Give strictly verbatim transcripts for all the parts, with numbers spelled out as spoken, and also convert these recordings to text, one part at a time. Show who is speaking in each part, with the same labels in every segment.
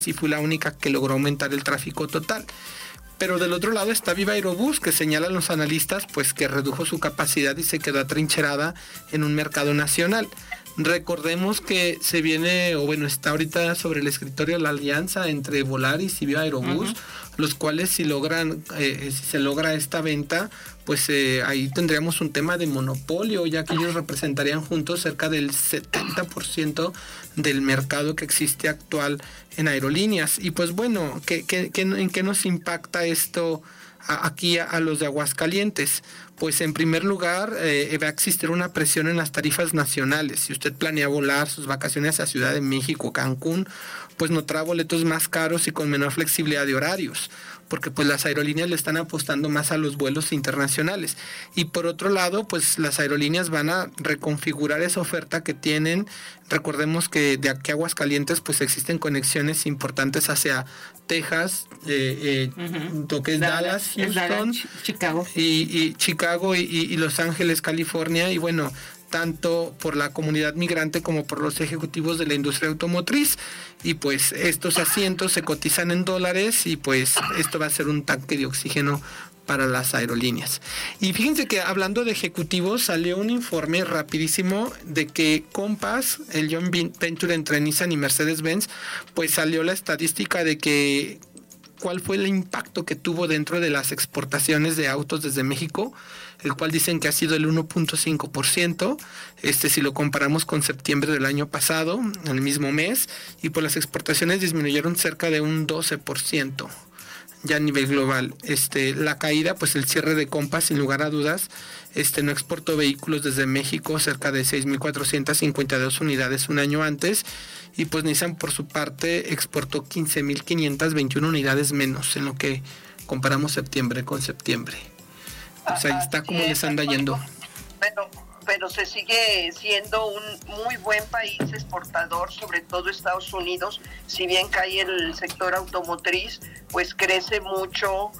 Speaker 1: y fue la única que logró aumentar el tráfico total. Pero del otro lado está Viva Aerobús, que señalan los analistas pues que redujo su capacidad y se quedó atrincherada en un mercado nacional. Recordemos que se viene, o bueno, está ahorita sobre el escritorio la alianza entre Volaris y Viva Aerobús, uh-huh. los cuales si logran, eh, si se logra esta venta, pues eh, ahí tendríamos un tema de monopolio, ya que ellos representarían juntos cerca del setenta por ciento del mercado que existe actual en aerolíneas. Y pues bueno, ¿qué, qué, qué, ¿en qué nos impacta esto a, aquí a, a los de Aguascalientes? Pues en primer lugar eh, va a existir una presión en las tarifas nacionales. Si usted planea volar sus vacaciones a Ciudad de México, Cancún, pues notará boletos más caros y con menor flexibilidad de horarios, porque pues las aerolíneas le están apostando más a los vuelos internacionales. Y por otro lado, pues las aerolíneas van a reconfigurar esa oferta que tienen. Recordemos que de aquí a Aguascalientes pues existen conexiones importantes hacia Texas, eh, eh, uh-huh. lo que es Dallas, Dallas Houston,
Speaker 2: Dallas, Chicago.
Speaker 1: Y, y Chicago y, y Los Ángeles, California, y bueno, tanto por la comunidad migrante como por los ejecutivos de la industria automotriz. Y pues estos asientos se cotizan en dólares y pues esto va a ser un tanque de oxígeno para las aerolíneas. Y fíjense que hablando de ejecutivos, salió un informe rapidísimo de que Compass, el joint venture entre Nissan y Mercedes-Benz, pues salió la estadística de que cuál fue el impacto que tuvo dentro de las exportaciones de autos desde México, el cual dicen que ha sido el uno punto cinco por ciento, este si lo comparamos con septiembre del año pasado, el mismo mes, y pues las exportaciones disminuyeron cerca de un doce por ciento. Ya a nivel global, este, la caída, pues el cierre de Compass, sin lugar a dudas, este, no exportó vehículos desde México, cerca de seis mil cuatrocientas cincuenta y dos unidades un año antes, y pues Nissan por su parte exportó quince mil quinientas veintiuna unidades menos en lo que comparamos septiembre con septiembre. Pues ahí está como les anda yendo.
Speaker 3: Bueno, pero se sigue siendo un muy buen país exportador, sobre todo Estados Unidos. Si bien cae el sector automotriz, pues crece mucho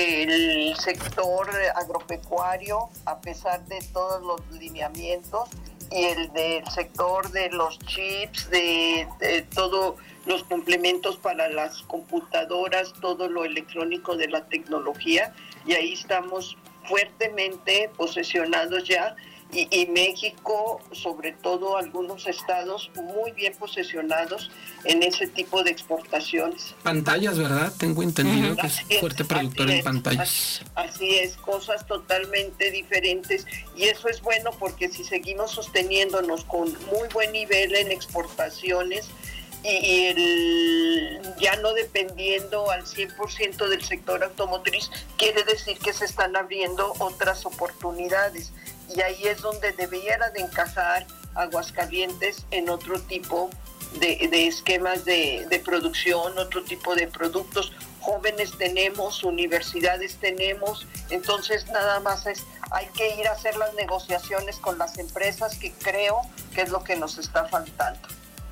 Speaker 3: el sector agropecuario, a pesar de todos los lineamientos, y el del sector de los chips, de, de todos los complementos para las computadoras, todo lo electrónico de la tecnología, y ahí estamos fuertemente posesionados ya. Y, y México, sobre todo algunos estados, muy bien posesionados en ese tipo de exportaciones.
Speaker 1: Pantallas, ¿verdad? Tengo entendido uh-huh. que
Speaker 3: así
Speaker 1: es fuerte
Speaker 3: es,
Speaker 1: productor en pantallas.
Speaker 3: Así, así es, cosas totalmente diferentes. Y eso es bueno porque si seguimos sosteniéndonos con muy buen nivel en exportaciones, y el, ya no dependiendo al cien por ciento del sector automotriz, quiere decir que se están abriendo otras oportunidades. Y ahí es donde debiera de encajar Aguascalientes en otro tipo de, de esquemas de, de producción, otro tipo de productos. Jóvenes tenemos, universidades tenemos, entonces nada más es, hay que ir a hacer las negociaciones con las empresas, que creo que es lo que nos está faltando.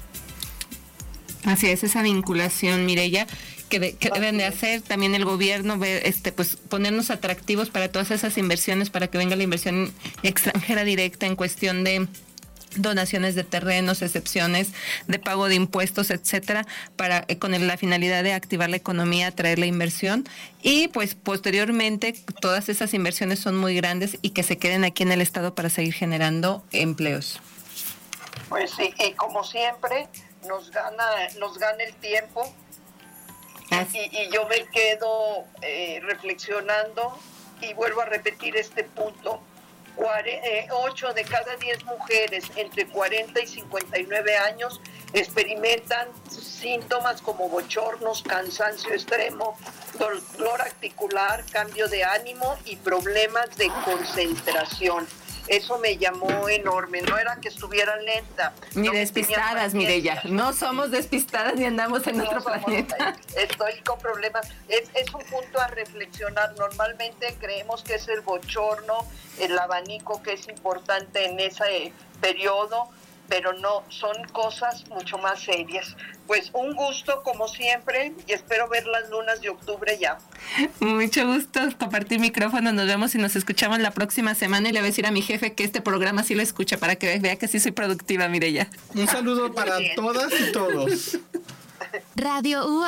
Speaker 2: Así es, esa vinculación, Mireya, que, de, que deben de hacer también el gobierno, ver, este, pues ponernos atractivos para todas esas inversiones, para que venga la inversión extranjera directa en cuestión de donaciones de terrenos, excepciones de pago de impuestos, etcétera, para eh, con la finalidad de activar la economía, atraer la inversión, y pues posteriormente todas esas inversiones son muy grandes y que se queden aquí en el estado para seguir generando empleos.
Speaker 3: Pues sí, y como siempre nos gana nos gana el tiempo. Y, y yo me quedo eh, reflexionando y vuelvo a repetir este punto. ocho de cada diez mujeres entre cuarenta y cincuenta y nueve años experimentan síntomas como bochornos, cansancio extremo, dolor articular, cambio de ánimo y problemas de concentración. Eso me llamó enorme, no era que estuviera lenta.
Speaker 2: Ni
Speaker 3: no
Speaker 2: despistadas, Mireya, no somos despistadas ni andamos en no otro somos, planeta.
Speaker 3: Estoy con problemas, es, es un punto a reflexionar. Normalmente creemos que es el bochorno, el abanico que es importante en ese periodo, pero no, son cosas mucho más serias. Pues un gusto como siempre y espero ver las lunas de octubre ya.
Speaker 2: Mucho gusto compartir micrófono, nos vemos y nos escuchamos la próxima semana, y le voy a decir a mi jefe que este programa sí lo escucha para que vea que sí soy productiva, Mireya.
Speaker 1: Un saludo para todas y todos.
Speaker 4: Radio U